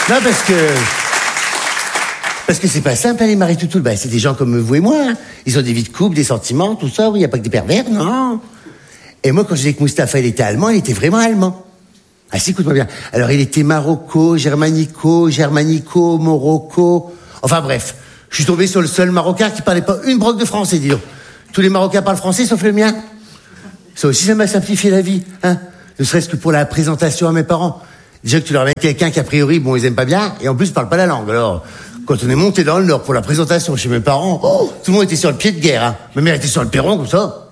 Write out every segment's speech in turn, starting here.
Non, parce que c'est pas simple, les maris toutous. C'est des gens comme vous et moi. Hein. Ils ont des vies de couple, des sentiments, tout ça. Oui, y a pas que des pervers, non. Et moi, quand je disais que Mustapha, il était allemand, il était vraiment allemand. Ah si, écoute-moi bien. Alors, il était germanico, morocco. Enfin bref, je suis tombé sur le seul Marocain qui parlait pas une brogue de français, dis donc. Tous les Marocains parlent français, sauf le mien. Ça aussi, ça m'a simplifié la vie, hein. Ne serait-ce que pour la présentation à mes parents. Déjà que tu leur mets quelqu'un qu'a priori, bon, ils aiment pas bien, et en plus, ils parlent pas la langue. Alors, quand on est monté dans le Nord pour la présentation chez mes parents, tout le monde était sur le pied de guerre, hein. Ma mère était sur le perron, comme ça.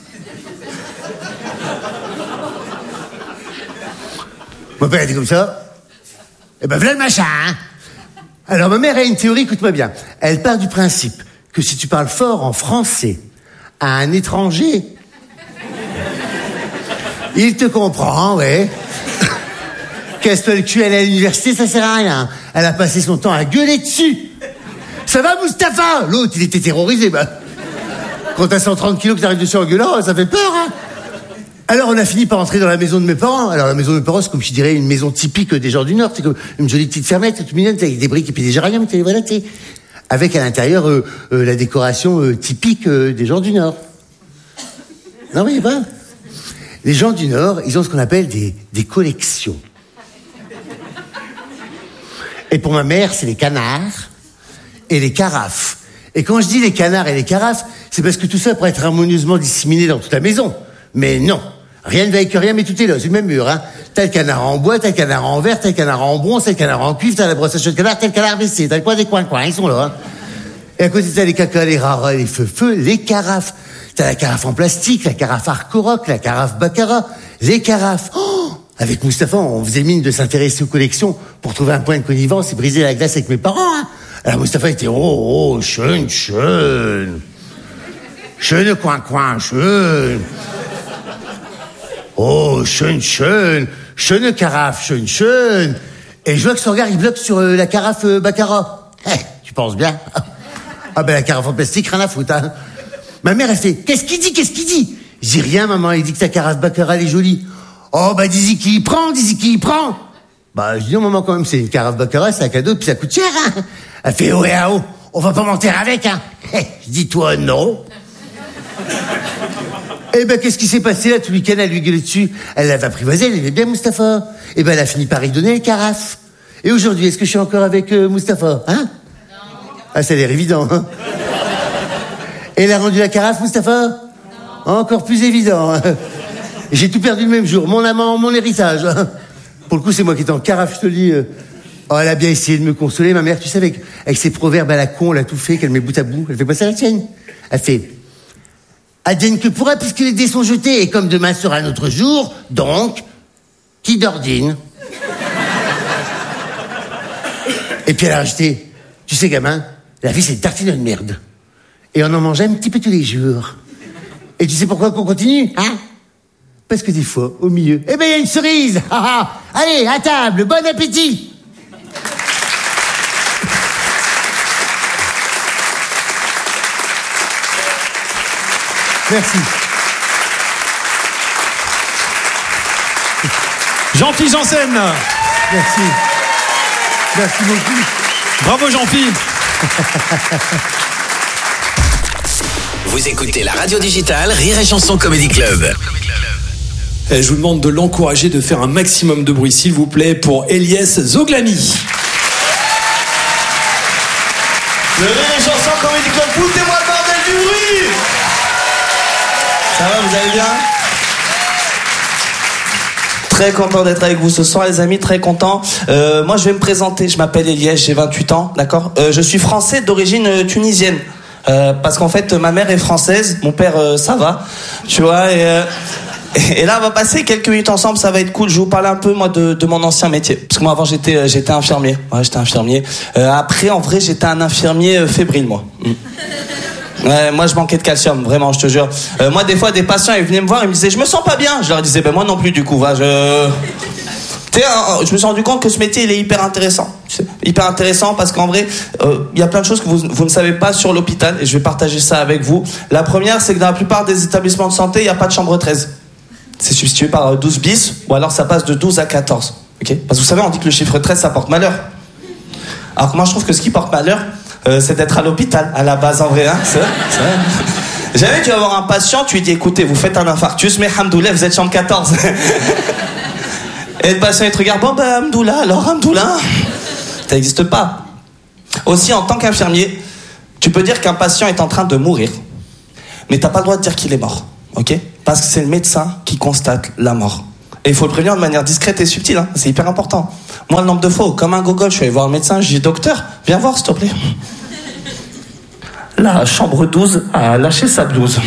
Mon père était comme ça. Et ben, voilà le machin, hein. Alors, ma mère a une théorie, écoute-moi bien. Elle part du principe que si tu parles fort en français à un étranger, il te comprend, ouais. Casse-toi le cul, elle est à l'université, ça sert à rien. Elle a passé son temps à gueuler dessus. Ça va, Mustapha? L'autre, il était terrorisé, Quand t'as 130 kilos que t'arrives dessus en gueulant, ça fait peur, hein. Alors, on a fini par entrer dans la maison de mes parents. Alors, la maison de mes parents, c'est comme je dirais une maison typique des gens du Nord. C'est comme une jolie petite fermette, toute mignonne, avec des briques et puis des géraniums, voilà, avec à l'intérieur la décoration typique des gens du Nord. Non, oui, pas. Les gens du Nord, ils ont ce qu'on appelle des collections. Et pour ma mère, c'est les canards et les carafes. Et quand je dis les canards et les carafes, c'est parce que tout ça pourrait être harmonieusement disséminé dans toute la maison. Mais non, rien ne va avec rien, mais tout est là, c'est le même mur. Hein. T'as le canard en bois, t'as le canard en verre, t'as le canard en bronze, t'as le canard en cuivre, t'as la brosse à cheveux de canard, t'as le canard baissé, t'as le coin des coins, ils sont là. Hein. Et à côté, t'as les cacas, les raras, les feux, les carafes. T'as la carafe en plastique, la carafe Arcoroc, la carafe Baccarat, les carafes. Oh, avec Mustapha, on faisait mine de s'intéresser aux collections pour trouver un point de connivence et briser la glace avec mes parents. Hein. Alors Mustapha était schön. Schöne coin, schön. Oh, schön. Schöne carafe, schön. Et je vois que son regard, il bloque sur la carafe Baccarat. Tu penses bien? Ah ben la carafe en plastique, rien à foutre, hein. Ma mère, elle fait, qu'est-ce qu'il dit? Je dis rien, maman, il dit que ta carafe Baccarat, elle est jolie. Oh, dis-y qui y prend. Je dis non, maman, quand même, c'est une carafe Baccarat, c'est un cadeau, puis ça coûte cher, hein. Elle fait, on va pas mentir avec, hein. Je dis, toi, non. Eh ben, qu'est-ce qui s'est passé là tout le week-end? Elle lui gueulait dessus. Elle l'avait apprivoisée, elle aimait bien Mustapha. Eh ben, elle a fini par lui donner les carafes. Et aujourd'hui, est-ce que je suis encore avec Mustapha, hein? Non. Ah, ça a l'air évident, hein. Et elle a rendu la carafe, Mustapha? Non. Encore plus évident. Hein. J'ai tout perdu le même jour. Mon amant, mon héritage. Hein. Pour le coup, c'est moi qui étais en carafe, je te le dis. Oh, elle a bien essayé de me consoler, ma mère, tu sais, avec ses proverbes à la con, elle a tout fait, qu'elle met bout à bout. Elle fait passer à la tienne. Elle fait, advienne que pourra, puisque les dés sont jetés, et comme demain sera un autre jour, donc, qui d'ordine? Et puis elle a rajouté, tu sais, gamin, la vie, c'est une tartine de merde. Et on en mange un petit peu tous les jours. Et tu sais pourquoi qu'on continue, hein? Parce que des fois, au milieu, il y a une cerise. Allez, à table, bon appétit. Merci. Jean-Philippe Janssen. Merci beaucoup. Bravo Jean-Philippe. Vous écoutez la radio digitale Rire et Chanson Comedy Club. Je vous demande de l'encourager, de faire un maximum de bruit, s'il vous plaît, pour Elias Zoglami. Le Rire et Chanson Comedy Club, foutez-moi le bordel du bruit. Ça va, vous allez bien? Très content d'être avec vous ce soir, les amis, très content. Moi, je vais me présenter, je m'appelle Elias, j'ai 28 ans, d'accord? Je suis français d'origine tunisienne. Parce qu'en fait, ma mère est française, mon père, ça va, tu vois, et là, on va passer quelques minutes ensemble, ça va être cool. Je vais vous parler un peu, moi, de mon ancien métier. Parce que moi, avant, j'étais infirmier. Ouais, j'étais infirmier. Après, en vrai, j'étais un infirmier fébrile, moi. Ouais, moi, je manquais de calcium, vraiment, je te jure. Moi, des fois, des patients, ils venaient me voir, ils me disaient, je me sens pas bien. Je leur disais, moi non plus, du coup, je me suis rendu compte que ce métier, il est hyper intéressant. Hyper intéressant parce qu'en vrai, il y a plein de choses que vous ne savez pas sur l'hôpital et je vais partager ça avec vous. La première, c'est que dans la plupart des établissements de santé, il n'y a pas de chambre 13. C'est substitué par 12 bis ou alors ça passe de 12 à 14. Okay, parce que vous savez, on dit que le chiffre 13, ça porte malheur. Alors que moi, je trouve que ce qui porte malheur, c'est d'être à l'hôpital, à la base, en vrai. Hein. C'est vrai. Jamais tu vas voir un patient, tu lui dis, écoutez, vous faites un infarctus, mais hamdoulah, vous êtes chambre 14. Et le patient, il te regarde, bon, ben, hamdoulah, alors, hamdoulah. Ça n'existe pas. Aussi, en tant qu'infirmier, tu peux dire qu'un patient est en train de mourir, mais t'as pas le droit de dire qu'il est mort, ok ? Parce que c'est le médecin qui constate la mort. Et il faut le prévenir de manière discrète et subtile, hein. C'est hyper important. Moi, le nombre de fois, comme un gogol, je suis allé voir le médecin, je dis, docteur, viens voir, s'il te plaît. La chambre 12 a lâché sa blouse.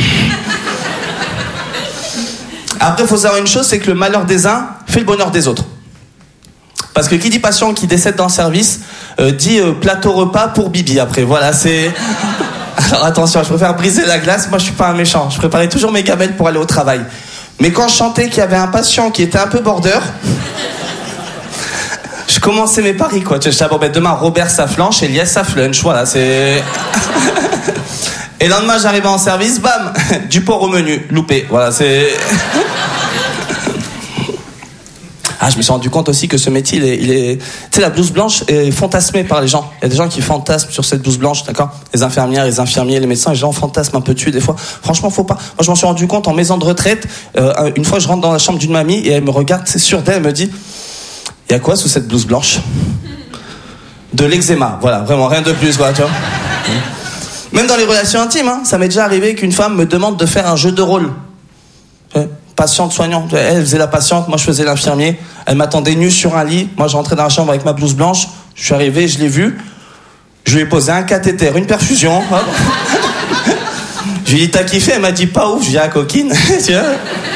Après, il faut savoir une chose, c'est que le malheur des uns fait le bonheur des autres. Parce que qui dit patient qui décède dans le service, dit plateau repas pour Bibi. Après, voilà, c'est... Alors attention, je préfère briser la glace, moi je suis pas un méchant. Je préparais toujours mes gamelles pour aller au travail. Mais quand je sentais qu'il y avait un patient qui était un peu border, je commençais mes paris, quoi. Je disais, bon, ben, demain, Robert sa flanche, Elias sa flunch, voilà, c'est... Et le lendemain, j'arrivais en service, bam, du porc au menu, loupé, voilà, c'est... Ah, je me suis rendu compte aussi que ce métier, il est... Tu sais, la blouse blanche est fantasmée par les gens. Il y a des gens qui fantasment sur cette blouse blanche, d'accord ? Les infirmières, les infirmiers, les médecins, les gens fantasment un peu dessus des fois. Franchement, faut pas. Moi, je m'en suis rendu compte en maison de retraite. Une fois, je rentre dans la chambre d'une mamie et elle me regarde, c'est sûr d'elle, elle me dit, il y a quoi sous cette blouse blanche ? De l'eczéma, voilà, vraiment, rien de plus, quoi, tu vois. Même dans les relations intimes, hein, ça m'est déjà arrivé qu'une femme me demande de faire un jeu de rôle. Patiente, soignante, elle faisait la patiente, moi je faisais l'infirmier. Elle m'attendait nue sur un lit, moi je rentrais dans la chambre avec ma blouse blanche. Je suis arrivé, je l'ai vue, je lui ai posé un cathéter, une perfusion. Je lui ai dit, t'as kiffé ? Elle m'a dit, pas ouf. Je lui ai dit, ah, coquine. Tu vois ?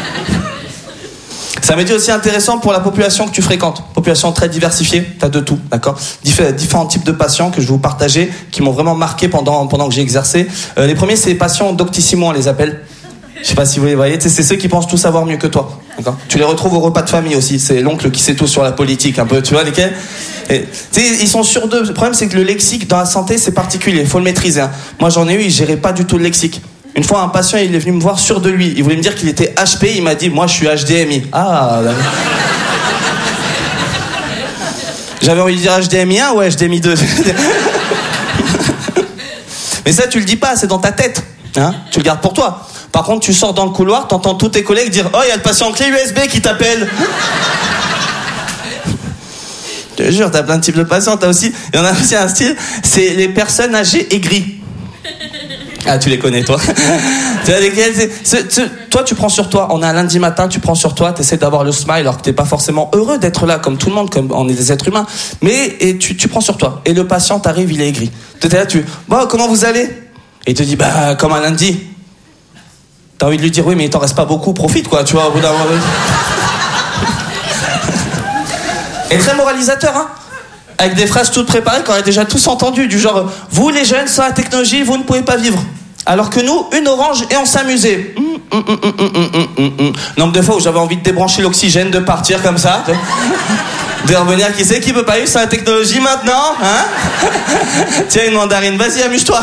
Ça m'a dit aussi intéressant pour la population que tu fréquentes. Population très diversifiée, t'as de tout, d'accord ? Différents types de patients que je vais vous partager, qui m'ont vraiment marqué pendant que j'ai exercé. Les premiers, c'est les patients doctissimo, on les appelle. Je sais pas si vous les voyez, c'est ceux qui pensent tout savoir mieux que toi. D'accord ? Tu les retrouves au repas de famille aussi. C'est l'oncle qui sait tout sur la politique, un peu, tu vois, lesquels. Ils sont sûrs d'eux. Le problème, c'est que le lexique dans la santé, c'est particulier. Il faut le maîtriser. Hein. Moi, j'en ai eu, ils géraient pas du tout le lexique. Une fois, un patient, il est venu me voir sûr de lui. Il voulait me dire qu'il était HP. Il m'a dit, moi, je suis HDMI. Ah, là. J'avais envie de dire HDMI 1 ou HDMI 2. Mais ça, tu le dis pas, c'est dans ta tête. Hein ? Tu le gardes pour toi. Par contre, tu sors dans le couloir, t'entends tous tes collègues dire « Oh, il y a le patient clé USB qui t'appelle !» Je te jure, t'as plein de types de patients. Il y en a aussi un style, c'est les personnes âgées aigries. Ah, tu les connais, toi. Tu vois, toi, tu prends sur toi. On est un lundi matin, tu prends sur toi, t'essaies d'avoir le smile alors que t'es pas forcément heureux d'être là, comme tout le monde, comme on est des êtres humains. Mais tu prends sur toi. Et le patient t'arrive, il est aigri. Tu es là, bon, comment vous allez ? Et il te dit, bah, comme un lundi. T'as envie de lui dire, oui, mais il t'en reste pas beaucoup, profite, quoi, tu vois, au bout d'un moment. Et très moralisateur, hein. Avec des phrases toutes préparées qu'on a déjà tous entendues, du genre, vous, les jeunes, sans la technologie, vous ne pouvez pas vivre. Alors que nous, une orange et on s'amusait. Nombre de fois où j'avais envie de débrancher l'oxygène, de partir comme ça. De revenir, qui c'est qui peut pas vivre sans la technologie maintenant, hein? Tiens, une mandarine, vas-y, amuse-toi.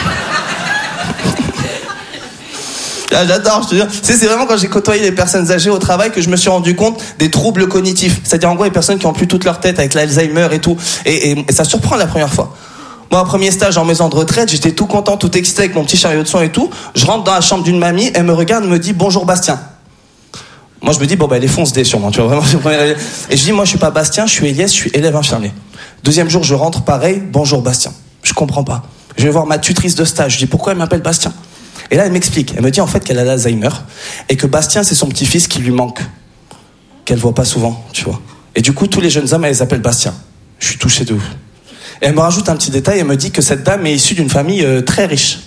Ah, j'adore, je te dis. C'est vraiment quand j'ai côtoyé les personnes âgées au travail que je me suis rendu compte des troubles cognitifs. C'est-à-dire en gros les personnes qui ont plus toute leur tête avec l'Alzheimer et tout. Et ça surprend la première fois. Moi, premier stage en maison de retraite, j'étais tout content, tout excité avec mon petit chariot de soins et tout. Je rentre dans la chambre d'une mamie, elle me regarde et me dit « Bonjour Bastien ». Moi, je me dis, bon, bah, elle est fonce D sûrement, tu vois, vraiment. Et je dis, moi, je suis pas Bastien, je suis Elias, je suis élève infirmier. Deuxième jour, je rentre pareil, bonjour Bastien. Je comprends pas. Je vais voir ma tutrice de stage, je dis, pourquoi elle m'appelle Bastien ? Et là, elle m'explique. Elle me dit en fait qu'elle a l'Alzheimer et que Bastien, c'est son petit-fils qui lui manque, qu'elle voit pas souvent, tu vois. Et du coup, tous les jeunes hommes, elle les appelle Bastien. Je suis touché de ouf. Et elle me rajoute un petit détail, elle me dit que cette dame est issue d'une famille très riche.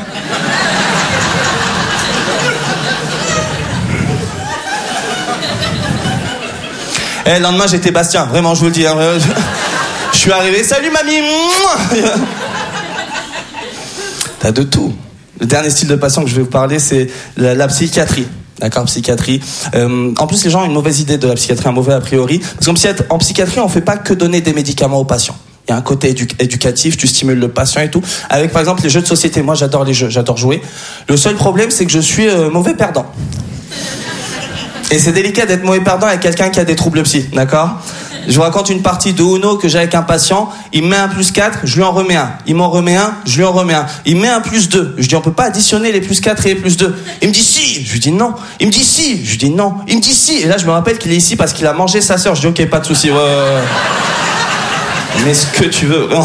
Et le lendemain, j'étais Bastien, vraiment, je vous le dis. Hein, je suis arrivé, salut mamie. T'as de tout. Le dernier style de patient que je vais vous parler, c'est la psychiatrie. D'accord, psychiatrie. En plus, les gens ont une mauvaise idée de la psychiatrie, un mauvais a priori. Parce qu'en psychiatrie, on ne fait pas que donner des médicaments aux patients. Il y a un côté éducatif, tu stimules le patient et tout. Avec, par exemple, les jeux de société. Moi, j'adore les jeux, j'adore jouer. Le seul problème, c'est que je suis mauvais perdant. Et c'est délicat d'être mauvais perdant avec quelqu'un qui a des troubles psy, d'accord ? Je vous raconte une partie de Uno que j'ai avec un patient. Il me met un +4, je lui en remets un. Il m'en remet un, je lui en remets un. Il me met un +2. Je lui dis, on peut pas additionner les +4 et les +2. Il me dit si. Je lui dis non. Il me dit si. Je lui dis non. Il me dit si. Et là, je me rappelle qu'il est ici parce qu'il a mangé sa sœur. Je dis, ok, pas de souci. Ouais. Mais ce que tu veux.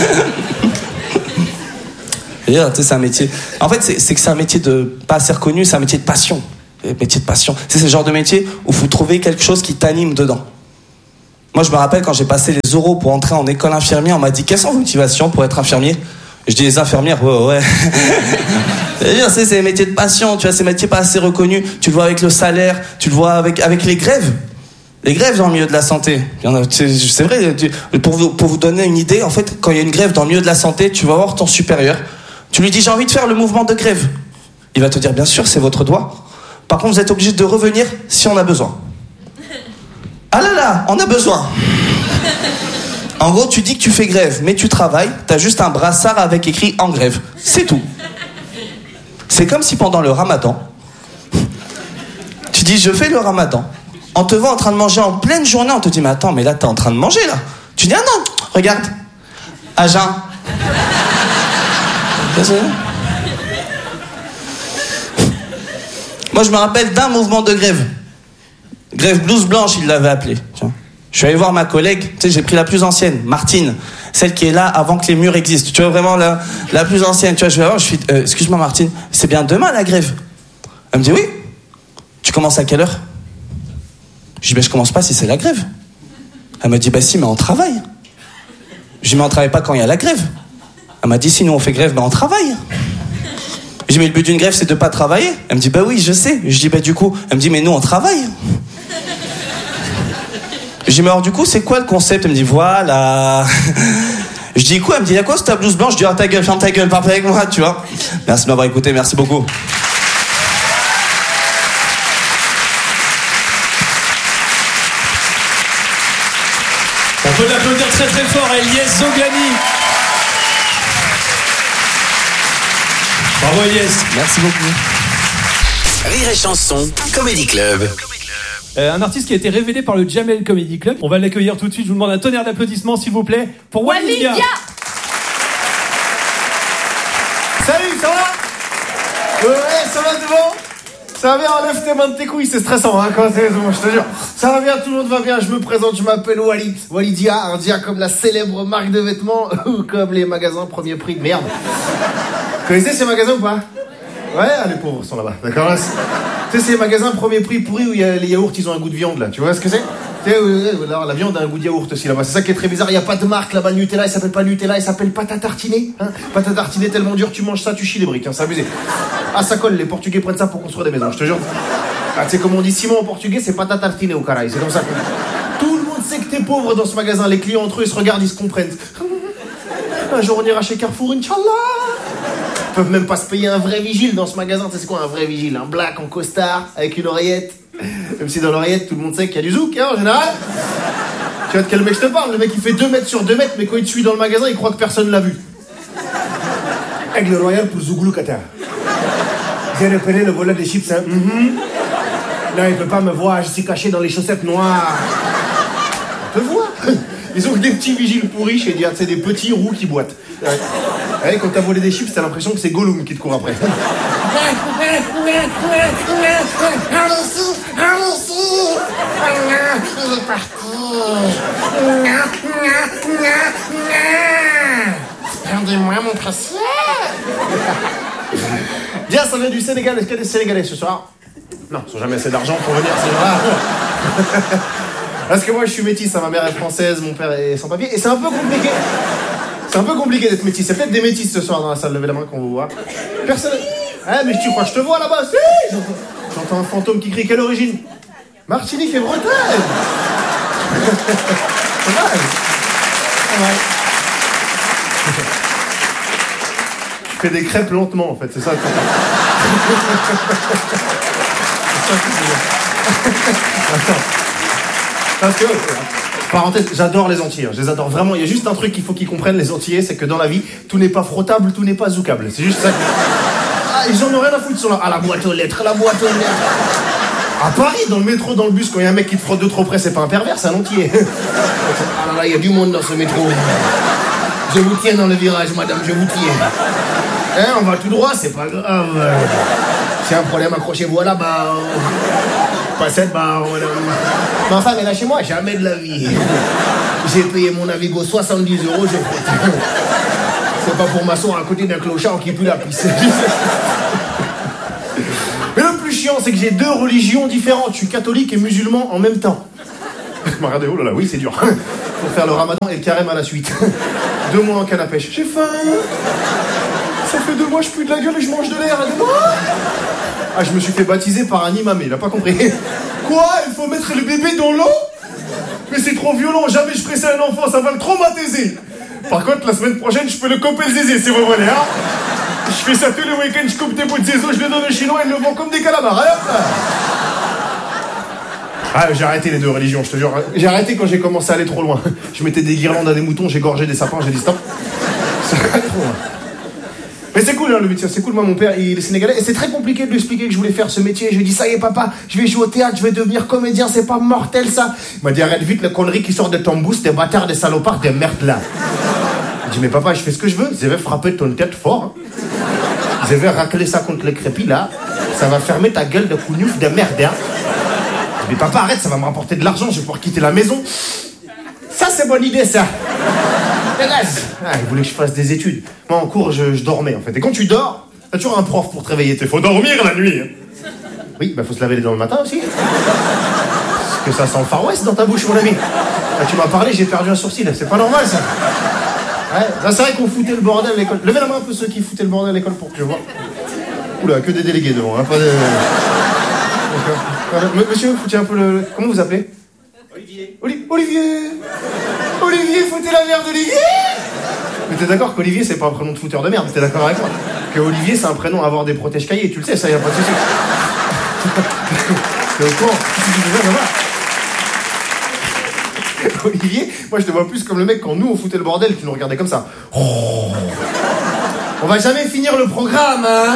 Et là, tu sais, c'est un métier. En fait, c'est que c'est un métier de pas assez reconnu, c'est un métier de passion. Métier de passion. C'est le genre de métier où il faut trouver quelque chose qui t'anime dedans. Moi, je me rappelle quand j'ai passé les oraux pour entrer en école infirmière, on m'a dit quelles sont vos motivations pour être infirmier? Je dis les infirmières, ouais. C'est des métiers de passion, tu vois, ces métiers pas assez reconnus. Tu le vois avec le salaire, tu le vois avec les grèves. Les grèves dans le milieu de la santé. C'est vrai, pour vous donner une idée, en fait, quand il y a une grève dans le milieu de la santé, tu vas voir ton supérieur. Tu lui dis, j'ai envie de faire le mouvement de grève. Il va te dire, bien sûr, c'est votre droit. Par contre, vous êtes obligé de revenir si on a besoin. Ah là, on a besoin. En gros, tu dis que tu fais grève, mais tu travailles, t'as juste un brassard avec écrit en grève. C'est tout. C'est comme si pendant le ramadan, tu dis, je fais le ramadan. On te voit en train de manger en pleine journée, on te dit, mais attends, mais là, t'es en train de manger, là. Tu dis, ah non, regarde, à jeun. Moi, je me rappelle d'un mouvement de grève. Grève blouse blanche, il l'avait appelé. Je suis allé voir ma collègue, tu sais, j'ai pris la plus ancienne, Martine, celle qui est là avant que les murs existent. Tu vois, vraiment la plus ancienne. Tu vois, je vais voir, je suis, excuse-moi Martine, c'est bien demain la grève? Elle me dit, oui. Tu commences à quelle heure? Je dis, ben je commence pas si c'est la grève. Elle m'a dit, ben si, mais on travaille. Je dis, mais on travaille pas quand il y a la grève. Elle m'a dit, si nous on fait grève, ben on travaille. Je dis, mais le but d'une grève, c'est de pas travailler. Elle me dit, bah oui, je sais. Je dis, bah du coup, elle me dit, mais nous, on travaille. Je dis, mais alors du coup, c'est quoi le concept? Elle me dit, voilà. Je dis, quoi? Elle me dit, y'a quoi, c'est ta blouse blanche? Je dis, ah ta gueule, ferme ta gueule, parle avec moi, tu vois. Merci de m'avoir écouté, merci beaucoup. On peut l'applaudir très très fort à Eliès Zoglani. Bravo Eliès. Merci beaucoup. Rire et chanson, Comedy Club. Un artiste qui a été révélé par le Jamel Comedy Club. On va l'accueillir tout de suite. Je vous demande un tonnerre d'applaudissements s'il vous plaît pour Walidia. Salut, ça va? Ouais, ça va tout le monde? Ça va bien, enlève tes mains de tes couilles, c'est stressant hein, quand c'est bon, je te jure. Ça va bien, tout le monde va bien, je me présente, je m'appelle Walid. Walidia, un dia comme la célèbre marque de vêtements ou comme les magasins premier prix de merde. Vous connaissez ces magasins ou pas? Ouais, les pauvres sont là-bas, d'accord là, tu sais, ces magasins premier prix pourris où les yaourts, ils ont un goût de viande là, tu vois ce que c'est? Tu sais, la viande a un goût de yaourt aussi là-bas, c'est ça qui est très bizarre, il n'y a pas de marque là-bas, Nutella, il s'appelle pas Nutella, il s'appelle pâte à tartiner, hein. Pâte à tartiner tellement dur, tu manges ça, tu chies des briques, hein, c'est abusé. Ah, ça colle, les Portugais prennent ça pour construire des maisons, je te jure. Ah, tu sais, comme on dit Simon en portugais, c'est pâte à tartiner au caraï, c'est comme ça. Tout le monde sait que t'es pauvre dans ce magasin, les clients entre eux, ils se regardent, ils se comprennent. Un jour on ira chez Carrefour, Inch'Allah. Ils peuvent même pas se payer un vrai vigile dans ce magasin. Tu sais c'est quoi un vrai vigile? Un black en costard avec une oreillette. Même si dans l'oreillette tout le monde sait qu'il y a du zouk hein, en général. Tu vois de quel mec je te parle? Le mec il fait 2 mètres sur 2 mètres, mais quand il te suit dans le magasin il croit que personne l'a vu. Aigle royal pour Zouglou Qatar. J'ai repéré le voleur des chips hein. Non il peut pas me voir, je suis caché dans les chaussettes noires. On te voit. Ils ont que des petits vigiles pourris chez Dia, c'est des petits roux qui boitent. Ouais, quand t'as volé des chips, t'as l'impression que c'est Gollum qui te court après. Allez-y, il est parti. Rendez-moi mon précieux. Dia, ça vient du Sénégal. Est-ce qu'il y a des Sénégalais ce soir? Non, ils n'ont jamais assez d'argent pour venir ces gens-là. Parce que moi je suis métisse, ma mère est française, mon père est sans papier, et c'est un peu compliqué. C'est un peu compliqué d'être métisse. C'est peut-être des métisses ce soir dans la salle, levez la main quand vous voit. Personne. Ah mais tu crois que je te vois là-bas? Si, j'entends un fantôme qui crie. Quelle origine? Martinique et Bretagne. Pas mal. Pas mal. Je fais des crêpes lentement en fait, c'est ça. Attends. Parce que, parenthèse, j'adore les Antillais, je les adore vraiment. Il y a juste un truc qu'il faut qu'ils comprennent, les Antillais, c'est que dans la vie, tout n'est pas frottable, tout n'est pas zoukable. C'est juste ça. Ah, ils en ont rien à foutre, ils sont là. Ah, la boîte aux lettres, la boîte aux lettres. À Paris, dans le métro, dans le bus, quand il y a un mec qui te frotte de trop près, c'est pas un pervers, c'est un entier. Ah là là, il y a du monde dans ce métro. Je vous tiens dans le virage, madame, je vous tiens. Hein, on va tout droit, c'est pas grave. C'est un problème, accrochez-vous à la barre. Passette barre, madame. Ma femme est là chez moi, jamais de la vie. J'ai payé mon Navigo 70 €, je fais. C'est pas pour m'asseoir à côté d'un clochard qui pue la pisse. Mais le plus chiant, c'est que j'ai 2 religions différentes. Je suis catholique et musulman en même temps. Regardez, oh là là, oui, c'est dur. Faut faire le ramadan et le carême à la suite. 2 mois en canne à pêche. J'ai faim. Ça fait 2 mois, je pue de la gueule et je mange de l'air. Ah, je me suis fait baptiser par un imam, il a pas compris. Quoi? Il faut mettre le bébé dans l'eau? Mais c'est trop violent, jamais je ferai ça à un enfant, ça va le traumatiser. Par contre, la semaine prochaine, je peux le couper le zézé, si vous voulez, hein. Je fais ça tous les week-ends, je coupe des bouts de zézo, je le donne aux Chinois, ils le vendent comme des calamars, hein. Ah, j'ai arrêté les 2 religions, je te jure. J'ai arrêté quand j'ai commencé à aller trop loin. Je mettais des guirlandes à des moutons, j'ai gorgé des sapins, j'ai dit stop. Ça va trop loin. Mais c'est cool, hein, le métier, c'est cool. Moi, mon père, il est sénégalais, et c'est très compliqué de lui expliquer que je voulais faire ce métier. Je lui ai dit, ça y est, papa, je vais jouer au théâtre, je vais devenir comédien, c'est pas mortel, ça. Il m'a dit, arrête vite les conneries qui sortent de ton boost, des bâtards, des salopards, des merdes, là. Je dis, mais papa, je fais ce que je veux, je vais frapper ton tête fort, hein. Je vais racler ça contre le crépi, là. Ça va fermer ta gueule de cougnouf de merde, hein. Je dis, mais papa, arrête, ça va me rapporter de l'argent, je vais pouvoir quitter la maison. Ça, c'est bonne idée, ça. Ah, il voulait que je fasse des études. Moi, en cours, je dormais, en fait. Et quand tu dors, t'as toujours un prof pour te réveiller. Faut dormir la nuit. Oui, bah faut se laver les dents le matin aussi. Parce que ça sent le Far West dans ta bouche, mon ami. Là, tu m'as parlé, j'ai perdu un sourcil. C'est pas normal, ça. Ouais, là, c'est vrai qu'on foutait le bordel à l'école. Levez la main un peu ceux qui foutaient le bordel à l'école pour que je vois. Oula, que des délégués devant, hein, pas de... Monsieur, vous foutez un peu le... Comment vous appelez? Olivier. Olivier, foutez la merde d'Olivier. Mais t'es d'accord qu'Olivier, c'est pas un prénom de fouteur de merde, t'es d'accord avec moi? Que Olivier, c'est un prénom à avoir des protèges cahiers, tu le sais, ça, y a pas de souci. T'es au courant? Olivier, moi je te vois plus comme le mec quand nous on foutait le bordel, qui nous regardait comme ça. Oh. On va jamais finir le programme, hein.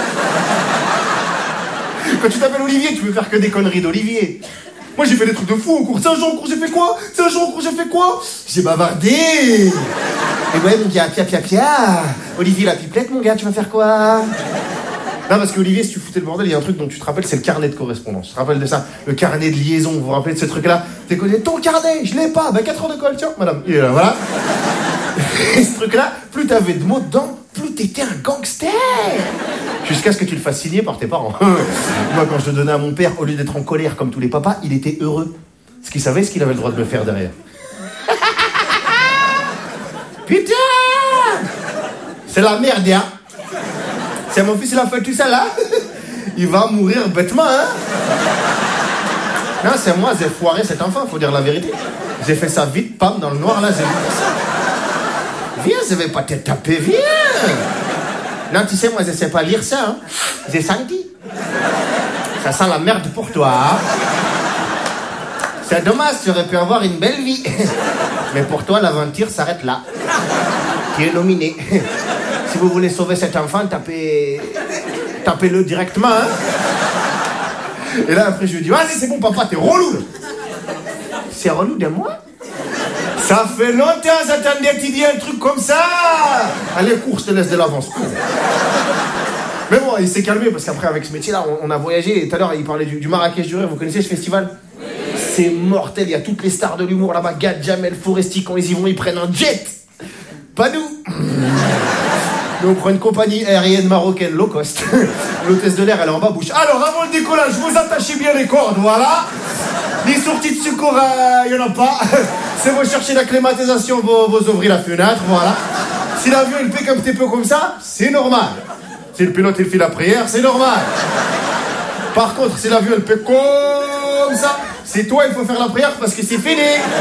Quand tu t'appelles Olivier, tu veux faire que des conneries d'Olivier. Moi j'ai fait des trucs de fou au cours. C'est un jour au cours j'ai fait quoi? J'ai bavardé. Et ouais mon gars, pia. Olivier la pipelette mon gars, tu vas faire quoi? Non parce que Olivier, si tu foutais le bordel, il y a un truc dont tu te rappelles, c'est le carnet de correspondance. Tu te rappelles de ça? Le carnet de liaison, vous vous rappelez de ce truc-là? T'es connu, ton carnet, je l'ai pas. 4 heures de colle, tiens, madame. Et là, voilà. Et ce truc-là, plus t'avais de mots dedans, plus t'étais un gangster. Jusqu'à ce que tu le fasses signer par tes parents. Moi, quand je le donnais à mon père, au lieu d'être en colère comme tous les papas, il était heureux. Parce qu'il savait ce qu'il avait le droit de me faire derrière. Putain! C'est la merde, hein? C'est mon fils, il a fait tout ça, là? Il va mourir bêtement, hein? Non, c'est moi, j'ai foiré cet enfant, faut dire la vérité. J'ai fait ça vite, pam, dans le noir, là, j'ai vu ça. Viens, je vais pas te taper, viens! Non, tu sais, moi, je sais pas lire ça, hein. J'ai senti. Ça sent la merde pour toi, hein. C'est dommage, tu aurais pu avoir une belle vie. Mais pour toi, l'aventure s'arrête là. Tu es nominé. Si vous voulez sauver cet enfant, tapez-le directement, hein. Et là, après, je lui dis, vas-y, c'est bon, papa, t'es relou. C'est relou de moi? Ça fait longtemps, j'attendais que tu dis un truc comme ça. Allez, cours, je te laisse de l'avance. Mais bon, il s'est calmé parce qu'après, avec ce métier-là, on a voyagé. Et tout à l'heure, il parlait du Marrakech du Rire. Vous connaissez ce festival? C'est mortel. Il y a toutes les stars de l'humour là-bas. Gad, Jamel, Foresti, quand ils y vont, ils prennent un jet. Pas nous. Nous, on prend une compagnie aérienne marocaine low cost. L'hôtesse de l'air, elle est en bas bouche. Alors, avant le décollage, vous attachez bien les cordes, voilà. Les sorties de secours, il n'y en a pas. C'est vous chercher la climatisation, vous ouvrez la fenêtre, voilà. Si l'avion il pique un petit peu comme ça, c'est normal. Si le pilote il fait la prière, c'est normal. Par contre, si l'avion il pique comme ça, c'est toi il faut faire la prière parce que c'est fini.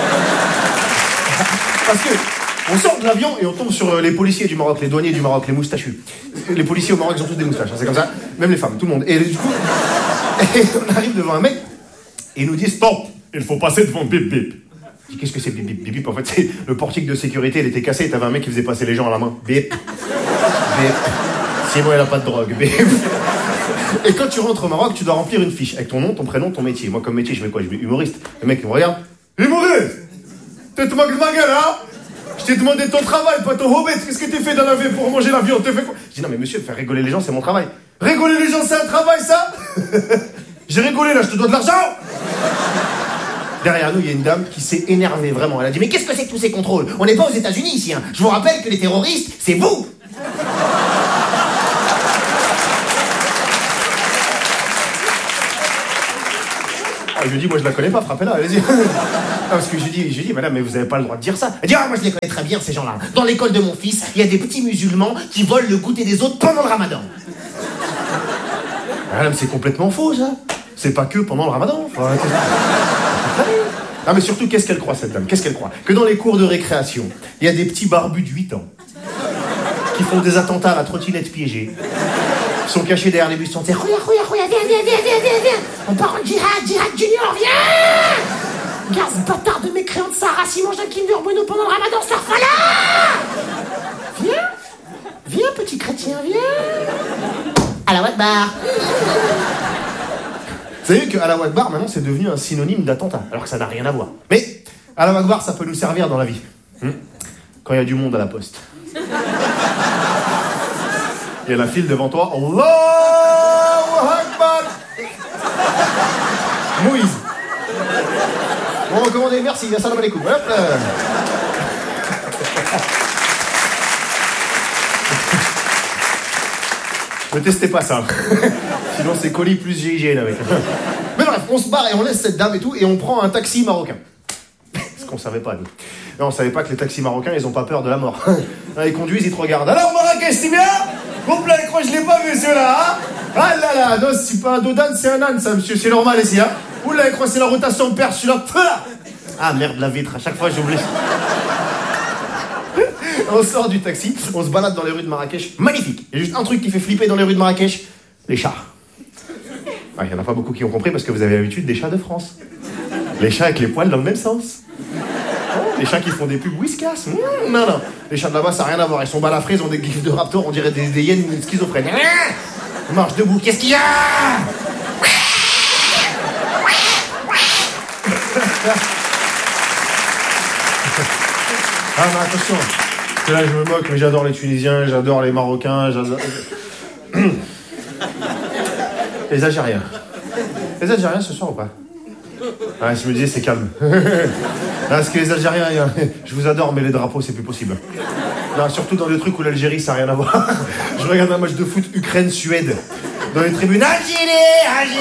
Parce que on sort de l'avion et on tombe sur les policiers du Maroc, les douaniers du Maroc, les moustachus. Les policiers au Maroc, ils ont tous des moustaches, hein, c'est comme ça. Même les femmes, tout le monde. Et du coup, on arrive devant un mec et il nous dit stop, il faut passer devant bip bip. Je dis qu'est-ce que c'est bip bip bip? En fait, c'est le portique de sécurité, il était cassé et t'avais un mec qui faisait passer les gens à la main. Bip. Bip. Simon, il a pas de drogue. Bip. Et quand tu rentres au Maroc, tu dois remplir une fiche avec ton nom, ton prénom, ton métier. Moi, comme métier, je mets quoi? Je mets humoriste. Le mec, il me regarde. Humoriste! Tu te moques de ma gueule, hein? Je t'ai demandé ton travail, pas ton hobbit. Qu'est-ce que t'es fait dans la vie pour manger la viande? T'es fait quoi? Je dis non, mais monsieur, faire rigoler les gens, c'est mon travail. Rigoler les gens, c'est un travail, ça? J'ai rigolé, là, je te dois de l'argent! Derrière nous, il y a une dame qui s'est énervée, vraiment. Elle a dit, mais qu'est-ce que c'est que tous ces contrôles? On n'est pas aux États-Unis ici, hein. Je vous rappelle que les terroristes, c'est vous! Je lui dis, moi je la connais pas, frappez-la, allez-y. Parce que je lui dis, madame, mais vous avez pas le droit de dire ça. Elle dit, ah, moi je les connais très bien, ces gens-là. Dans l'école de mon fils, il y a des petits musulmans qui volent le goûter des autres pendant le ramadan. Madame, c'est complètement faux, ça. C'est pas que pendant le ramadan. Faut arrêter ça. Non, mais surtout, qu'est-ce qu'elle croit, cette dame? Qu'est-ce qu'elle croit? Que dans les cours de récréation, il y a des petits barbus de 8 ans qui font des attentats à la trottinette piégée. Ils sont cachés derrière les bus de santé. Regarde, viens. On part en djihad junior, viens. Regarde ce bâtard de mécréant de Sahara, s'il mange un Kinder Bueno pendant le ramadan, ce là. Viens, petit chrétien, viens. Allahu Akbar. Vous savez que Allahu Akbar, maintenant, c'est devenu un synonyme d'attentat, alors que ça n'a rien à voir. Mais Allahu Akbar, ça peut nous servir dans la vie. Quand il y a du monde à la poste. Il y a la file devant toi. Allahu Akbar. Moïse. Bon, recommandé, merci. Assalamu alaikum. Hop là. Ne testez pas ça. Sinon, c'est colis plus GIGN avec. Mais bref, on se barre et on laisse cette dame et tout, et on prend un taxi marocain. Ce qu'on savait pas, nous. Non, on savait pas que les taxis marocains, ils ont pas peur de la mort. Ils conduisent, ils te regardent. Alors, Marrakech, c'est bien? Vous plaît, je crois que je l'ai pas vu, celui-là, hein? Ah là là, non, c'est pas un dodan, c'est un âne, ça, monsieur, c'est normal ici, hein? Oula, je crois que c'est la rotation de perche, celui-là. Ah merde, la vitre, à chaque fois, j'oublie. On sort du taxi, on se balade dans les rues de Marrakech. Magnifique! Il y a juste un truc qui fait flipper dans les rues de Marrakech, les chats. Il y en a pas beaucoup qui ont compris parce que vous avez l'habitude des chats de France. Les chats avec les poils dans le même sens. Les chats qui font des pubs Whiskas. Non. Les chats de là-bas, ça n'a rien à voir. Ils sont balafrés, ils ont des gifs de raptor, on dirait des hyènes schizophrènes. Ils marchent debout. Qu'est-ce qu'il y a? Ah, mais attention. Parce que là, je me moque, mais j'adore les Tunisiens, j'adore les Marocains, j'adore... Les Algériens. Les Algériens, ce soir ou pas? Ah, je me disais, c'est calme. Parce que les Algériens, je vous adore, mais les drapeaux, c'est plus possible. Non, surtout dans le truc où l'Algérie, ça n'a rien à voir. Je regarde un match de foot Ukraine-Suède. Dans les tribunes, Algérie.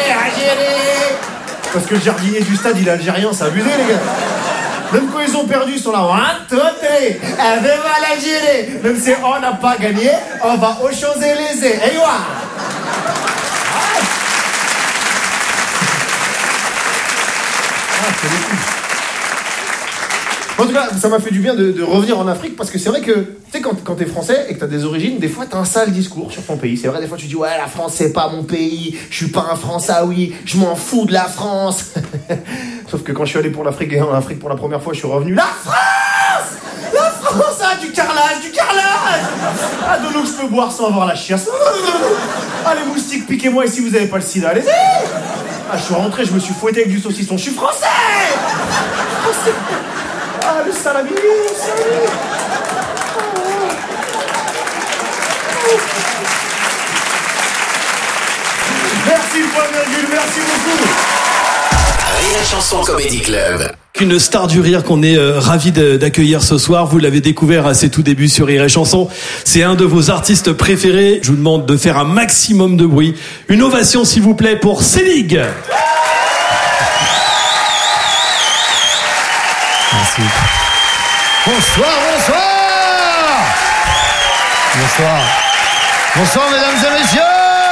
Parce que le jardinier du stade, il est algérien, c'est abusé, les gars. Même quand ils ont perdu, ils sont là. 1, 2, 3. Viva l'Algérie. Même si on n'a pas gagné, on va aux Champs-Élysées. Et voilà. En tout cas, ça m'a fait du bien de revenir en Afrique parce que c'est vrai que, tu sais, quand t'es français et que t'as des origines, des fois t'as un sale discours sur ton pays. C'est vrai, des fois tu dis, ouais, la France c'est pas mon pays, je suis pas un Françaoui, je m'en fous de la France. Sauf que quand je suis allé en Afrique pour la première fois, je suis revenu. La France, ah, du carrelage. Ah, de l'eau que je peux boire sans avoir la chiasse. Ah, les moustiques, piquez-moi et si vous avez pas le sida, allez-y. Ah, je suis rentré, je me suis fouetté avec du saucisson, je suis français. Ah, le salami. Merci, point virgule, merci beaucoup. Rire et Chanson Comedy Club. Une star du rire qu'on est ravi d'accueillir ce soir. Vous l'avez découvert à ses tout débuts sur Rire et Chanson. C'est un de vos artistes préférés. Je vous demande de faire un maximum de bruit. Une ovation, s'il vous plaît, pour Selig. Merci. Bonsoir. Bonsoir, mesdames et messieurs.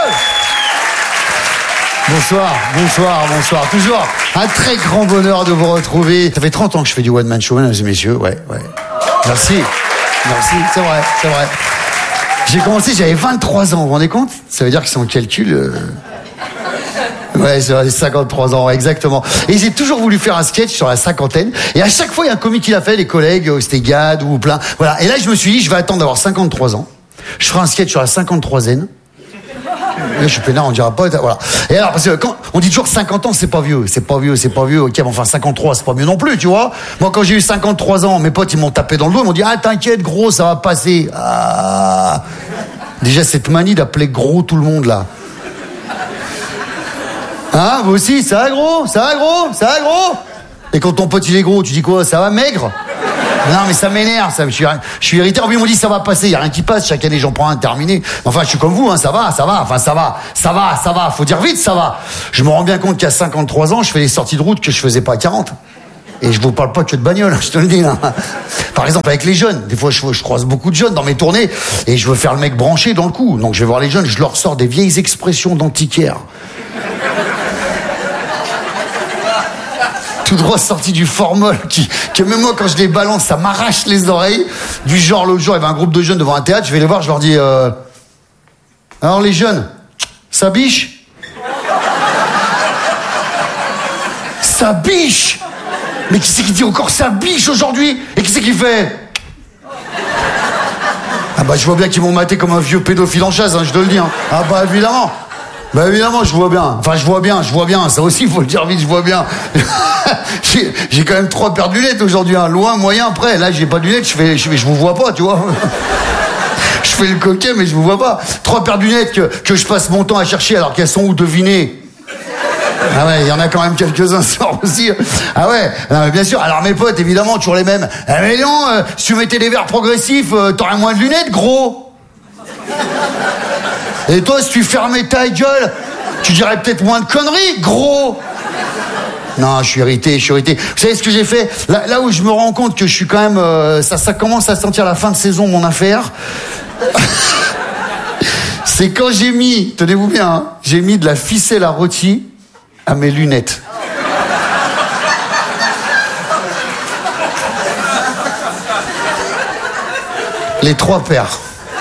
Bonsoir. Toujours un très grand bonheur de vous retrouver. Ça fait 30 ans que je fais du one-man show, mesdames et messieurs. Ouais. Merci, c'est vrai. J'ai commencé, j'avais 23 ans, vous vous rendez compte? Ça veut dire que si on calcule... Ouais, c'est 53 ans, exactement. Et j'ai toujours voulu faire un sketch sur la cinquantaine. Et à chaque fois, il y a un comique qui l'a fait, les collègues, c'était Gad ou plein. Voilà. Et là, je me suis dit, je vais attendre d'avoir 53 ans. Je ferai un sketch sur la 53zaine. Là, je suis peinard, on dira pas, voilà. Et alors, parce que quand on dit toujours 50 ans, c'est pas vieux. Ok, mais enfin, 53, c'est pas mieux non plus, tu vois. Moi, quand j'ai eu 53 ans, mes potes, ils m'ont tapé dans le dos, ils m'ont dit, ah, t'inquiète, gros, ça va passer. Ah. Déjà, cette manie d'appeler gros tout le monde, là. Hein, vous aussi, ça va, gros? Et quand ton pote, il est gros, tu dis quoi? Ça va, maigre? Non, mais ça m'énerve, ça. Je suis irrité. En plus, ils m'ont dit, ça va passer. Il y a rien qui passe. Chaque année, j'en prends un terminé. Enfin, je suis comme vous, hein. Ça va. Enfin, ça va. Faut dire vite, ça va. Je me rends bien compte qu'à 53 ans, je fais des sorties de route que je faisais pas à 40. Et je vous parle pas que de bagnole, je te le dis, là. Par exemple, avec les jeunes. Des fois, je croise beaucoup de jeunes dans mes tournées. Et je veux faire le mec branché dans le coup. Donc, je vais voir les jeunes, je leur sors des vieilles expressions d'antiquaires. Tout droit sorti du formol, que même moi, quand je les balance, ça m'arrache les oreilles. Du genre, l'autre jour, il y avait un groupe de jeunes devant un théâtre, je vais les voir, je leur dis, alors les jeunes, ça biche? Ça biche? Mais qui c'est qui dit encore ça biche aujourd'hui? Et qui c'est qui fait? Ah bah, je vois bien qu'ils m'ont maté comme un vieux pédophile en chaise, hein, je te le dis, hein. Ah bah, évidemment. Bah évidemment, je vois bien. Enfin, je vois bien. Ça aussi, il faut le dire vite, je vois bien. J'ai quand même 3 paires de lunettes aujourd'hui, hein. Loin, moyen, près. Là, j'ai pas de lunettes, je vous vois pas, tu vois. Je fais le coquet, mais je vous vois pas. 3 paires de lunettes que je passe mon temps à chercher alors qu'elles sont où, devinez? Ah ouais, il y en a quand même quelques-uns soir aussi. Ah ouais, non, mais bien sûr. Alors mes potes, évidemment, toujours les mêmes. Ah mais non, si tu mettais des verres progressifs, t'aurais moins de lunettes, gros. Et toi, si tu fermais ta gueule, tu dirais peut-être moins de conneries, gros. Non, je suis irrité. Vous savez ce que j'ai fait? Là où je me rends compte que je suis quand même... ça commence à sentir la fin de saison, mon affaire. C'est quand j'ai mis, tenez-vous bien, hein, j'ai mis de la ficelle à rôti à mes lunettes. Les 3 paires.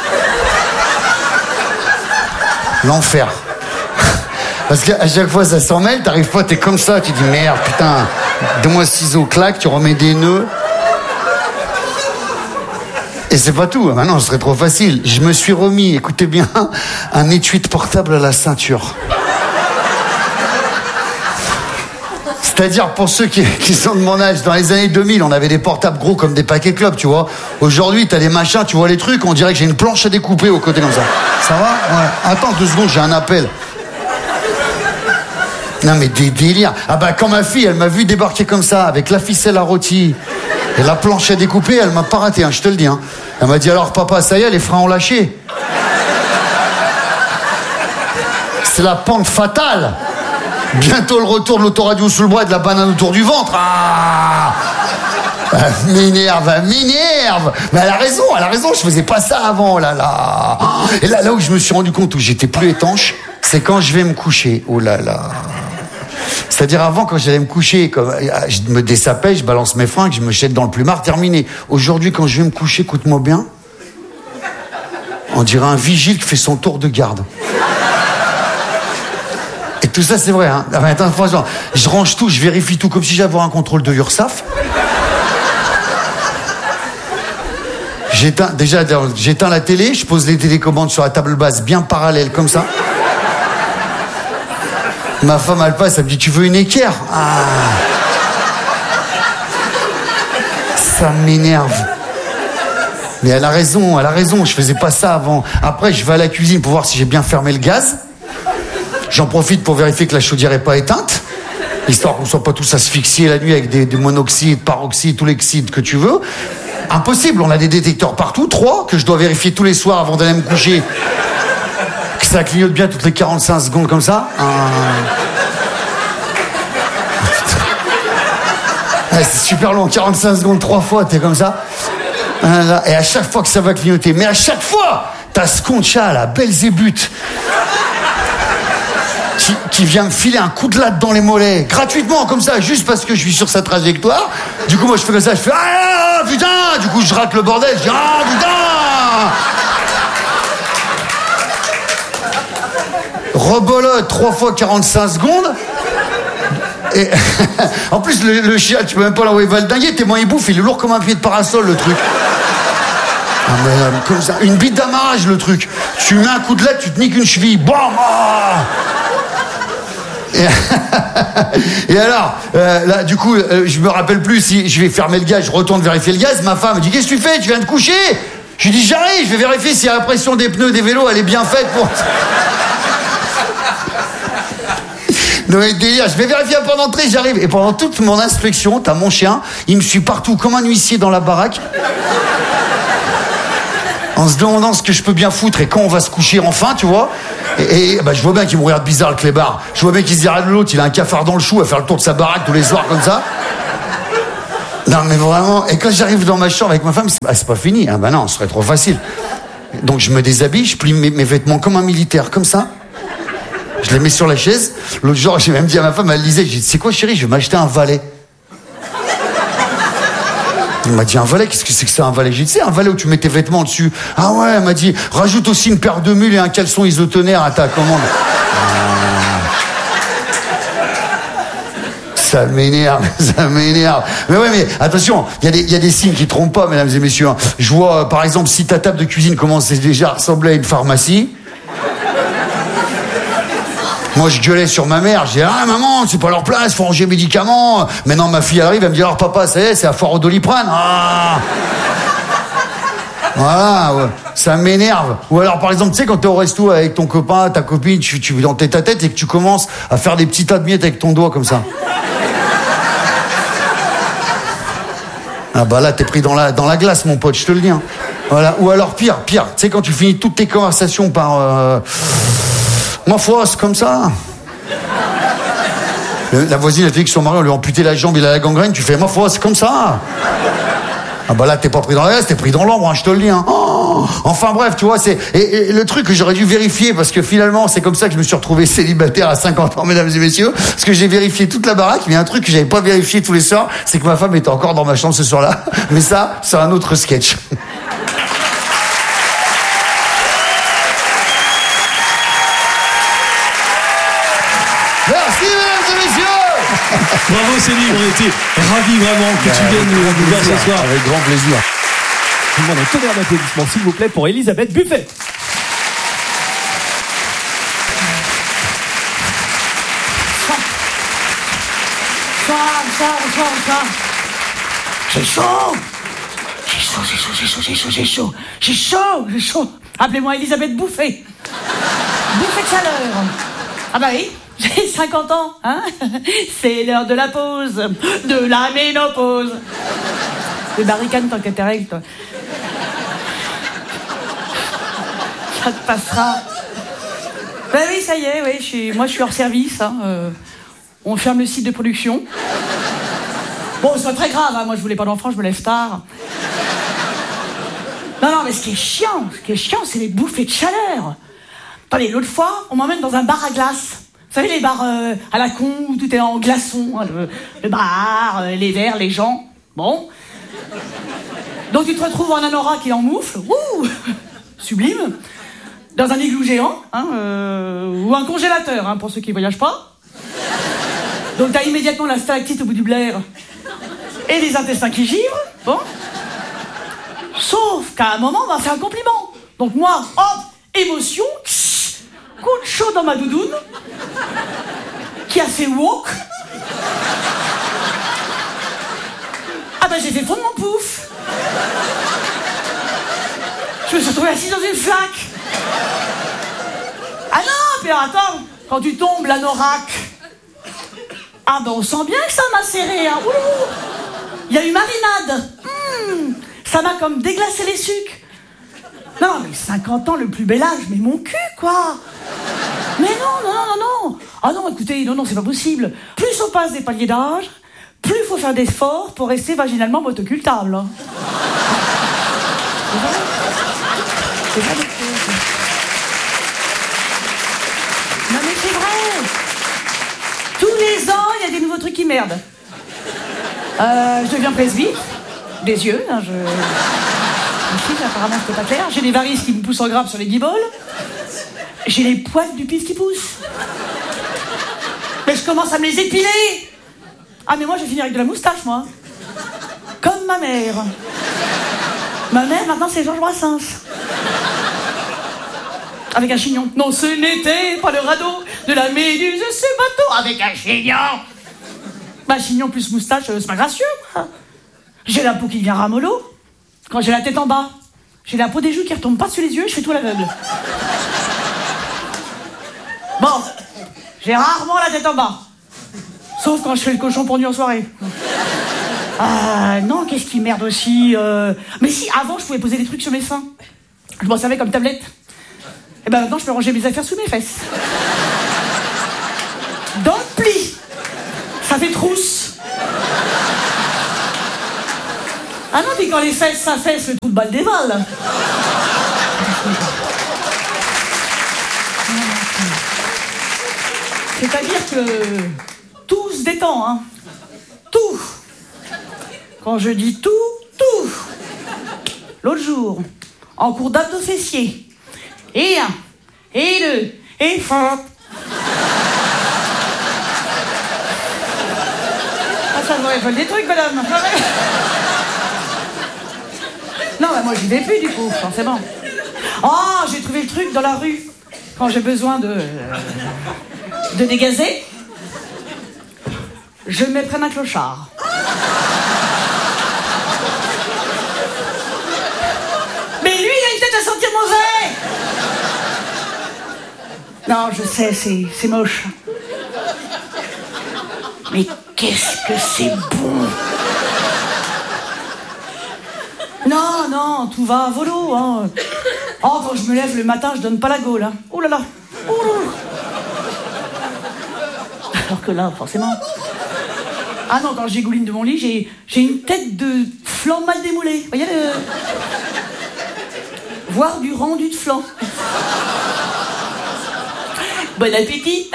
L'enfer. Parce qu'à chaque fois ça s'en mêle, t'arrives pas, t'es comme ça, tu dis merde, putain, donne-moi ciseaux, claque, tu remets des nœuds. Et c'est pas tout, maintenant ce serait trop facile. Je me suis remis, écoutez bien, un étui de portable à la ceinture. C'est-à-dire, pour ceux qui sont de mon âge, dans les années 2000, on avait des portables gros comme des paquets de clopes, tu vois. Aujourd'hui, t'as des machins, tu vois les trucs, on dirait que j'ai une planche à découper au côté comme ça. Ça va? Ouais. Attends 2 secondes, j'ai un appel. Non mais des délires. Ah bah quand ma fille, elle m'a vu débarquer comme ça, avec la ficelle à rôti et la planche à découper, elle m'a pas raté, hein, je te le dis. Hein. Elle m'a dit, alors papa, ça y est, les freins ont lâché. C'est la pente fatale. Bientôt le retour de l'autoradio sous le bras et de la banane autour du ventre. Ah, m'énerve. Mais elle a raison, je faisais pas ça avant, là. Et là où je me suis rendu compte où j'étais plus étanche, c'est quand je vais me coucher. Oh là là. C'est-à-dire avant, quand j'allais me coucher, je me dessapais, je balance mes fringues, je me jette dans le plumard, terminé. Aujourd'hui, quand je vais me coucher, écoute-moi bien, on dirait un vigile qui fait son tour de garde. Et tout ça, c'est vrai, hein. Attends, franchement, je range tout, je vérifie tout, comme si j'avais un contrôle de URSAF. J'éteins la télé, je pose les télécommandes sur la table basse bien parallèle, comme ça. Ma femme, elle passe, elle me dit, tu veux une équerre? Ah. Ça m'énerve. Mais elle a raison, je faisais pas ça avant. Après, je vais à la cuisine pour voir si j'ai bien fermé le gaz. J'en profite pour vérifier que la chaudière n'est pas éteinte, histoire qu'on soit pas tous asphyxiés la nuit avec des monoxydes, paroxydes, tous les oxydes que tu veux. Impossible, on a des détecteurs partout, 3, que je dois vérifier tous les soirs avant d'aller me coucher. Que ça clignote bien toutes les 45 secondes comme ça. Ouais, c'est super long, 45 secondes 3 fois, t'es comme ça. Et à chaque fois que ça va clignoter, mais à chaque fois, t'as ce concha là, Belzébuth, qui vient me filer un coup de latte dans les mollets, gratuitement, comme ça, juste parce que je suis sur sa trajectoire. Du coup, moi, je fais comme ça, je fais « Ah, putain !» Du coup, je rate le bordel, je dis « Ah, putain !» Rebolote 3 fois 45 secondes. Et en plus, le chien, tu peux même pas l'envoyer valdinguer, tellement il bouffe, il est lourd comme un pied de parasol, le truc. Ah, mais, comme ça, une bite d'amarrage, le truc. Tu mets un coup de lait, tu te niques une cheville. Bam ah et alors, là, du coup, je me rappelle plus si je vais fermer le gaz, je retourne vérifier le gaz. Ma femme me dit, qu'est-ce que tu fais? Tu viens de coucher? Je lui dis, j'arrive, je vais vérifier si la pression des pneus des vélos, elle est bien faite pour... Non mais délire, je vais vérifier avant d'entrer, j'arrive. Et pendant toute mon inspection, t'as mon chien, il me suit partout comme un huissier dans la baraque. En se demandant ce que je peux bien foutre et quand on va se coucher enfin, tu vois. Et bah, je vois bien qu'il me regarde bizarre, le clébard. Je vois bien qu'il se dit, de l'autre, il a un cafard dans le chou à faire le tour de sa baraque tous les soirs comme ça. Non mais vraiment, et quand j'arrive dans ma chambre avec ma femme, c'est pas fini. Ah bah non, ce serait trop facile. Donc je me déshabille, je plie mes vêtements comme un militaire, comme ça. Je les mets sur la chaise. L'autre jour, j'ai même dit à ma femme, elle lisait, j'ai dit, c'est quoi chérie, je vais m'acheter un valet. Elle m'a dit, un valet, qu'est-ce que c'est que ça, un valet? J'ai dit, c'est un valet où tu mets tes vêtements dessus. Ah ouais, elle m'a dit, rajoute aussi une paire de mules et un caleçon isotonaire à ta commande. Ça m'énerve, ça m'énerve. Mais ouais, mais attention, il y a des signes qui trompent pas, mesdames et messieurs. Je vois, par exemple, si ta table de cuisine commence déjà à ressembler à une pharmacie. Moi, je gueulais sur ma mère. Je disais, ah, maman, c'est pas leur place, faut ranger les médicaments. Maintenant, ma fille arrive, elle me dit, alors, papa, ça y est, c'est à foire au Doliprane. Ah! Voilà, ouais. Ça m'énerve. Ou alors, par exemple, tu sais, quand t'es au resto avec ton copain, ta copine, tu dans ta tête et que tu commences à faire des petits tas de miettes avec ton doigt, comme ça. Ah, bah là, t'es pris dans la glace, mon pote, je te le dis, hein. Voilà. Ou alors, pire, tu sais, quand tu finis toutes tes conversations par, ma foi, c'est comme ça. La voisine, elle te dit que son mari, on lui a amputé la jambe, il a la gangrène, tu fais, ma foi, c'est comme ça. Ah bah là, t'es pas pris dans la glace, t'es pris dans l'ombre, hein, je te le dis. Hein. Oh, enfin bref, tu vois, c'est... Et le truc que j'aurais dû vérifier, parce que finalement, c'est comme ça que je me suis retrouvé célibataire à 50 ans, mesdames et messieurs, parce que j'ai vérifié toute la baraque, mais il y a un truc que j'avais pas vérifié tous les soirs, c'est que ma femme était encore dans ma chambre ce soir-là. Mais ça, c'est un autre sketch. Bravo Céline, on était ravis vraiment que tu viennes nous voir ce soir. Avec grand plaisir. Je vous demande un tonnerre d'applaudissements s'il vous plaît pour Elisabeth Buffet. J'ai chaud. Appelez-moi Elisabeth Buffet. Bouffée de chaleur. Ah bah oui. J'ai 50 ans, hein. C'est l'heure de la pause, de la ménopause. Les barricades tant qu'à tes règles, toi. Ça te passera. Ben oui, ça y est, oui, moi je suis hors service, hein. On ferme le site de production. Bon, c'est pas très grave, hein. Moi je voulais pas d'enfant, je me lève tard. Non, mais ce qui est chiant, c'est les bouffées de chaleur. Attendez, l'autre fois, on m'emmène dans un bar à glace. Vous savez, les bars à la con, où tout est en glaçons, hein, le bar, les verres, les gens. Bon. Donc tu te retrouves en anorak et en moufle. Ouh, sublime. Dans un igloo géant, hein, ou un congélateur, hein, pour ceux qui voyagent pas. Donc t'as immédiatement la stalactite au bout du blaire et les intestins qui givrent. Bon. Sauf qu'à un moment, on m'a fait un compliment. Donc moi, hop, émotion, coup de chaud dans ma doudoune, qui a fait wok. Ah ben j'ai fait fondre mon pouf. Je me suis retrouvée assise dans une flaque. Ah non, puis attends, quand tu tombes, l'anorak. Ah ben on sent bien que ça m'a serré, hein. Il y a eu marinade. Ça m'a comme déglacé les sucres. Non, mais 50 ans, le plus bel âge, mais mon cul, quoi. Mais non. Ah non, écoutez, non, c'est pas possible. Plus on passe des paliers d'âge, plus il faut faire d'efforts pour rester vaginalement motocultable. Hein. C'est vrai. Non, mais c'est vrai. Tous les ans, il y a des nouveaux trucs qui merdent. Je deviens presbyte. Des yeux, hein, apparemment c'était pas clair. J'ai des varices qui me poussent en grappe sur les guibolles. J'ai les poils du pif qui poussent. Mais je commence à me les épiler. Ah mais moi je vais finir avec de la moustache, moi. Comme ma mère. Ma mère maintenant c'est Georges Brassens. Avec un chignon. Non, ce n'était pas le radeau de la méduse, ce bateau avec un chignon. Bah, chignon plus moustache, c'est pas gracieux, moi. J'ai la peau qui devient ramollo. Quand j'ai la tête en bas, j'ai la peau des joues qui retombe pas sur les yeux, je fais tout l'aveugle. Bon, j'ai rarement la tête en bas. Sauf quand je fais le cochon pendu en soirée. Ah non, qu'est-ce qui merde aussi Mais si, avant, je pouvais poser des trucs sur mes seins. Je m'en servais comme tablette. Et ben maintenant, je peux ranger mes affaires sous mes fesses. Dans le pli. Ça fait trousse. Ah non, puis quand les fesses s'affaissent, le trou de balle dévale. C'est-à-dire que tout se détend, hein. Tout. Quand je dis tout, tout. L'autre jour, en cours d'abdos fessiers. Et un, et deux, et fort. Ah, ça vous rappelle des trucs, madame. Non, bah moi j'y vais plus du coup, forcément. Oh, j'ai trouvé le truc dans la rue. Quand j'ai besoin de dégazer, je me prenne un clochard. Mais lui, il a une tête à sentir mauvais. Non, je sais, c'est moche. Mais qu'est-ce que c'est bon. Non, non, tout va à volo, hein. Oh, quand je me lève le matin, je donne pas la gaule, hein. Oh là là. Oh là là. Alors que là, forcément... Ah non, quand j'égouline de mon lit, j'ai une tête de flan mal démoulé. Vous voyez le... Voire du rendu de flan. Bon appétit.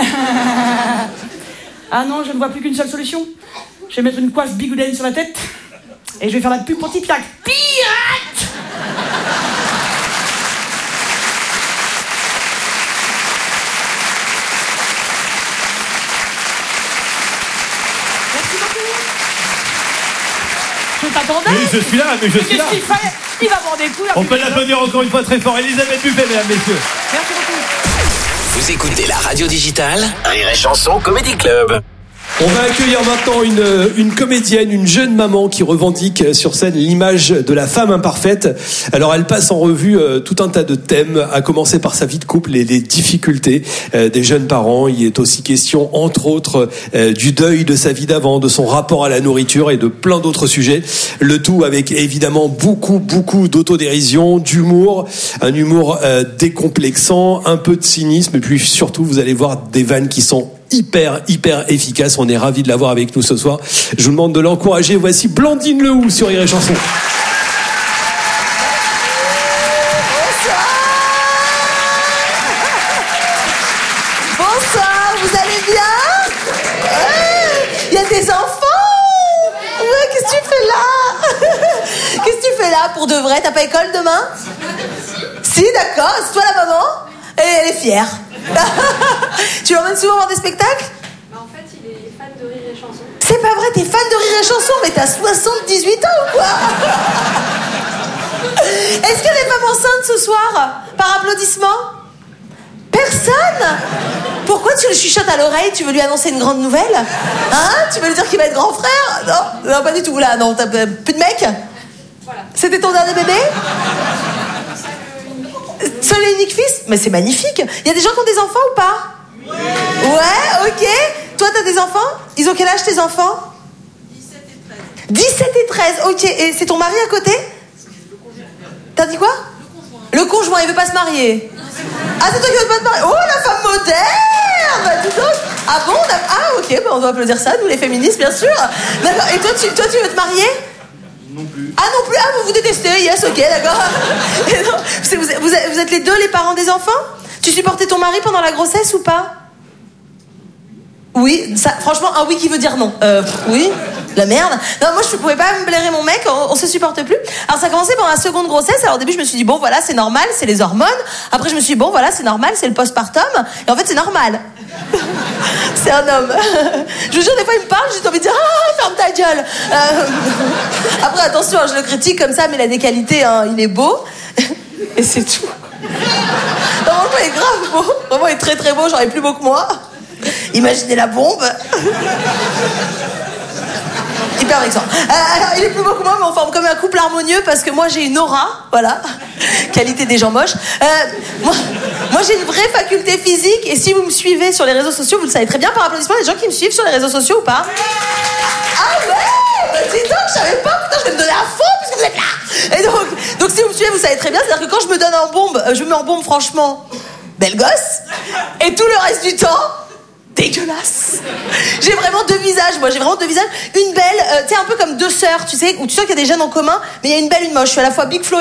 Ah non, je ne vois plus qu'une seule solution. Je vais mettre une coiffe bigoudène sur la tête et je vais faire la pub pour Tipiac. Pirate. Merci beaucoup. Je t'attendais. Oui, je suis là, mais je suis là. Qu'est-ce qu'il fait? Il va avoir des coups. On peut l'applaudir encore une fois très fort. Elisabeth Buffet, mesdames, messieurs. Merci beaucoup. Vous écoutez la radio digitale Rire et Chanson Comedy Club. On va accueillir maintenant une comédienne, une jeune maman qui revendique sur scène l'image de la femme imparfaite. Alors elle passe en revue tout un tas de thèmes, à commencer par sa vie de couple et les difficultés des jeunes parents. Il est aussi question, entre autres, du deuil de sa vie d'avant, de son rapport à la nourriture et de plein d'autres sujets. Le tout avec évidemment beaucoup d'autodérision, d'humour, un humour décomplexant, un peu de cynisme et puis surtout vous allez voir des vannes qui sont hyper efficace. On est ravis de l'avoir avec nous ce soir. Je vous demande de l'encourager. Voici Blandine Lehoux sur Rire et Chanson. Bonsoir, vous allez bien? Il y a des enfants? Ouais, qu'est-ce que tu fais là? Qu'est-ce que tu fais là pour de vrai? T'as pas école demain? Si, d'accord. C'est toi la maman? Et elle est fière. Tu l'emmènes souvent voir des spectacles? En fait, il est fan de Rire et Chanson. C'est pas vrai, t'es fan de Rire et Chanson, mais t'as 78 ans ou quoi? Est-ce qu'il y a des femmes enceintes ce soir? Par applaudissement? Personne? Pourquoi tu le chuchotes à l'oreille? Tu veux lui annoncer une grande nouvelle? Hein? Tu veux lui dire qu'il va être grand frère? Non, pas du tout, là, non, t'as plus de mec? Voilà. C'était ton dernier bébé? Seul et unique fils? Mais c'est magnifique. Il y a des gens qui ont des enfants ou pas? Ouais, ok. Toi, t'as des enfants? Ils ont quel âge tes enfants? 17 et 13, ok. Et c'est ton mari à côté? T'as dit quoi? Le conjoint, il veut pas se marier. Ah, c'est toi qui veux pas te marier? Oh, la femme moderne! Bah, dis donc. Ah bon? Ah, ok, bah, on doit applaudir ça, nous les féministes, bien sûr. D'accord. Et toi, tu veux te marier? Non plus. Ah non plus, ah vous vous détestez, yes, ok, d'accord. Vous êtes les deux les parents des enfants? Tu supportais ton mari pendant la grossesse ou pas? Oui, ça, franchement, un oui qui veut dire non. Oui, la merde. Non, moi je pouvais pas me blairer mon mec, on se supporte plus. Alors ça a commencé pendant la seconde grossesse, alors au début je me suis dit bon voilà c'est normal, c'est les hormones. Après je me suis dit bon voilà c'est normal, c'est le postpartum. Et en fait c'est normal. C'est un homme. Je vous jure, des fois il me parle, j'ai envie de dire ah ferme ta gueule. Après attention, je le critique comme ça, mais il a des qualités, hein, il est beau. Et c'est tout. Non, franchement, il est grave beau. Vraiment, il est très très beau, genre il est plus beau que moi. Imaginez la bombe. Hyper vexant. Alors, il est plus beau que moi, mais on forme comme un couple harmonieux parce que moi, j'ai une aura, voilà. Qualité des gens moches. Moi, j'ai une vraie faculté physique et si vous me suivez sur les réseaux sociaux, vous le savez très bien par applaudissement, les gens qui me suivent sur les réseaux sociaux ou pas? Ah ouais, bah dis donc, je savais pas, putain, je vais me donner à fond puisque vous êtes là. Et donc si vous me suivez, vous savez très bien, c'est-à-dire que quand je me donne en bombe, je me mets en bombe franchement, belle gosse, et tout le reste du temps, dégueulasse. J'ai vraiment deux visages, moi, j'ai vraiment deux visages. Une belle, tu sais, un peu comme deux sœurs, tu sais, où tu sens qu'il y a des gènes en commun, mais il y a une belle, une moche. Je suis à la fois Big Flo